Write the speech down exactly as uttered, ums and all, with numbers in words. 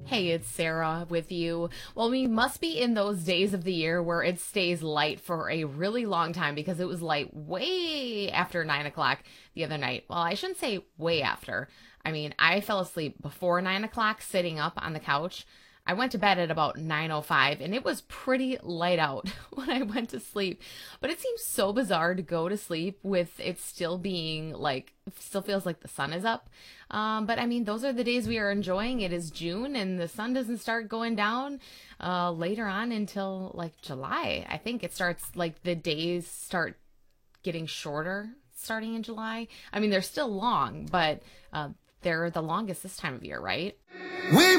Hey, it's Sarah with you. Well, we must be in those days of the year where it stays light for a really long time because it was light way after nine o'clock the other night. Well, I shouldn't say way after. I mean, I fell asleep before nine o'clock sitting up on the couch. I went to bed at about nine oh five and it was pretty light out when I went to sleep. But it seems so bizarre to go to sleep with it still being like, still feels like the sun is up. Um, but I mean, those are the days we are enjoying. It is June and the sun doesn't start going down uh, later on until like July. I think it starts like the days start getting shorter starting in July. I mean, they're still long, but uh, they're the longest this time of year, right? We